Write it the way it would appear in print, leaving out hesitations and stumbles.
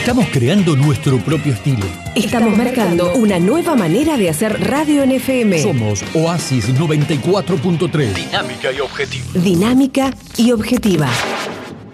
Estamos creando nuestro propio estilo. Estamos marcando una nueva manera de hacer radio en FM. Somos Oasis 94.3. Dinámica y objetiva. Dinámica y objetiva.